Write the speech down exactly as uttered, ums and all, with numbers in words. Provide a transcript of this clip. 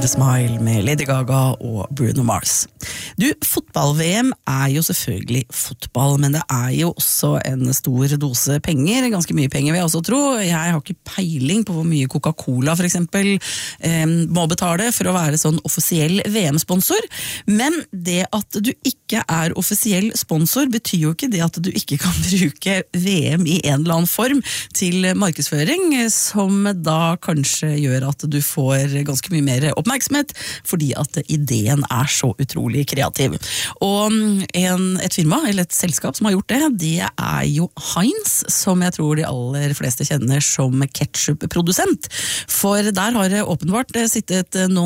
the Smile med Lady Gaga og Bruno Mars. Du, fotball-V M er jo selvfølgelig fotball, men det er jo også en stor dose penger, ganske mye penger vil jeg også tro. Jeg har ikke peiling på hvor mye Coca-Cola for eksempel eh, må betale for å være sånn offisiell V M-sponsor, men det at du ikke er offisiell sponsor betyr jo ikke det at du ikke kan bruke V M i en eller annen form til markedsføring, som da kanskje gjør at du får ganske mye mer oppmerksomhet, fordi at ideen er så utrolig kreativ. Og en, et firma, eller et selskap som har gjort det, det er jo Heinz, som jeg tror de aller fleste kjenner som ketchup-produsent. For der har det åpenbart sittet noen